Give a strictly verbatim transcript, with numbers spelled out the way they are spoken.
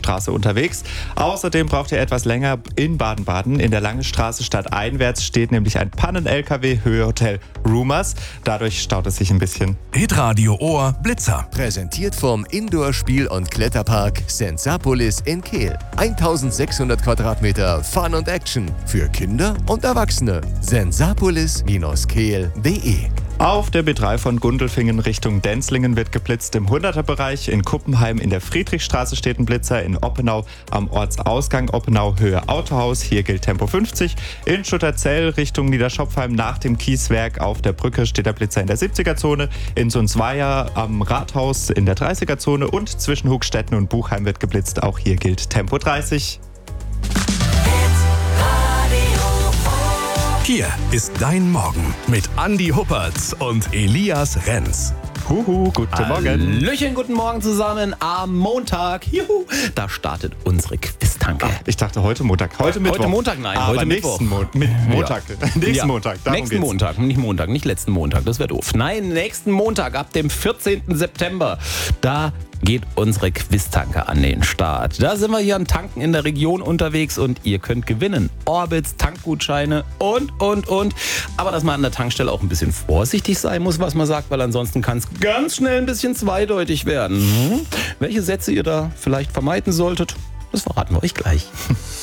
Straße unterwegs. Außerdem braucht ihr etwas länger in Baden-Baden. In der Langestraße stadteinwärts steht nämlich ein Pannen-L K W Höhe Hotel Rumors. Dadurch staut es sich ein bisschen. Hitradio Ohr Blitzer. Präsentiert vom Indoor-Spiel- und Kletterpark Sensapolis in Kehl. eintausendsechshundert Quadratmeter Fun und Action für Kinder und Erwachsene. sensapolis Bindestrich kehl punkt de. Auf der B drei von Gundelfingen Richtung Denzlingen wird geblitzt im hunderter-Bereich. In Kuppenheim in der Friedrichstraße steht ein Blitzer. In Oppenau am Ortsausgang Oppenau Höhe Autohaus. Hier gilt Tempo fünfzig. In Schutterzell Richtung Niederschopfheim nach dem Kieswerk auf der Brücke steht der Blitzer in der siebziger-Zone. In Sonsweier am Rathaus in der dreißiger-Zone. Und zwischen Hugstetten und Buchheim wird geblitzt. Auch hier gilt Tempo dreißig. Hier ist dein Morgen mit Andi Huppertz und Elias Renz. Huhu, guten Morgen. Hallöchen, guten Morgen zusammen am Montag. Juhu, da startet unsere Quiztanke. Ach, ich dachte heute Montag. Heute Mittwoch. Heute Montag, nein, Aber heute nächsten Mittwoch. Mo- mit Montag. Ja. Nächsten Ja. Montag. Darum nächsten geht's. Montag, nicht Montag, nicht letzten Montag, das wäre doof. Nein, nächsten Montag ab dem vierzehnten September. Da geht unsere Quiztanke an den Start. Da sind wir hier an Tanken in der Region unterwegs und ihr könnt gewinnen. Orbits, Tankgutscheine und, und, und. Aber dass man an der Tankstelle auch ein bisschen vorsichtig sein muss, was man sagt, weil ansonsten kann es ganz schnell ein bisschen zweideutig werden. Hm? Welche Sätze ihr da vielleicht vermeiden solltet, das verraten wir euch gleich.